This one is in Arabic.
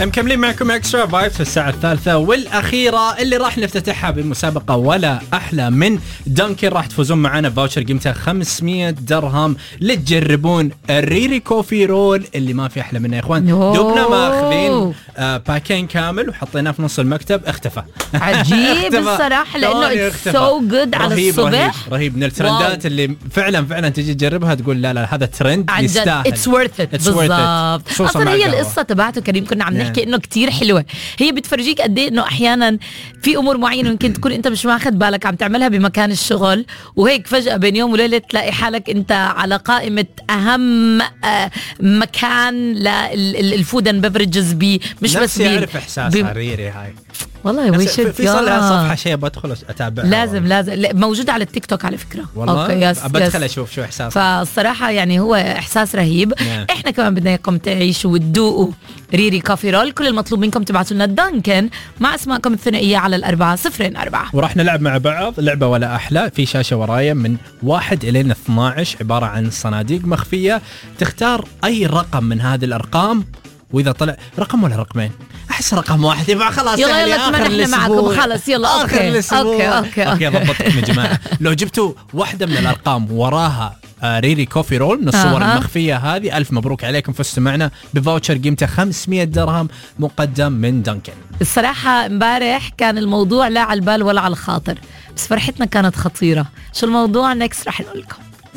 مكملين معكم اكسترا فايبس في الساعة الثالثة والأخيرة اللي راح نفتتحها بمسابقة ولا أحلى من دانكن. راح تفوزون معنا بفاوتشر قيمته 500 درهم لتجربون الريري كوفي رول اللي ما في أحلى منه يا إخوان. دوبنا ماخذين باكين كامل وحطيناه في نص المكتب اختفى. عجيب الصراحة لأنه it's so good على الصبح. رهيب من الترندات اللي فعلا تجي تجربها تقول لا هذا ترند يستاهل. it's worth it بالضبط. أصلا هي القصة تبعته كريم كنا عم نحكي إنه كتير حلوة. هي بتفرجيك قد إيه إنه أحيانا في أمور معينة ممكن تكون أنت مش ماخذ بالك عم تعملها بمكان الشغل وهيك فجأة بين يوم وليلة تلاقي حالك أنت على قائمة أهم مكان للفود اند بيفرجز مش بس يعرف إحساسها ريري هاي والله في صار صفحة شيء بدخل أتابعها. لازم موجودة على التيك توك على فكرة. والله بدخل أشوف شو إحساس. فالصراحة يعني هو إحساس رهيب. إحنا كمان بدنا إياكم تعيشوا وتدوقوا ريري كوفي رول. كل المطلوب منكم تبعتوا لنا دانكن مع اسماءكم الثنائية على 4004. وراح نلعب مع بعض لعبة ولا أحلى. في شاشة ورايا من 1 إلى 12 عبارة عن صناديق مخفية. تختار أي رقم من هذه الأرقام وإذا طلع رقم ولا رقمين أحس رقم واحد يبقى خلاص. يلا احنا معكم خلاص يلا أوكي ضبطكم يا جماعة. لو جبتوا واحدة من الأرقام وراها ريري كوفي رول من الصور المخفية هذه ألف مبروك عليكم، فزتوا معنا بفاوتشر قيمته 500 درهم مقدم من دانكن. الصراحة امبارح كان الموضوع لا على البال ولا على الخاطر بس فرحتنا كانت خطيرة. شو الموضوع؟ نكست رح نقول لكم.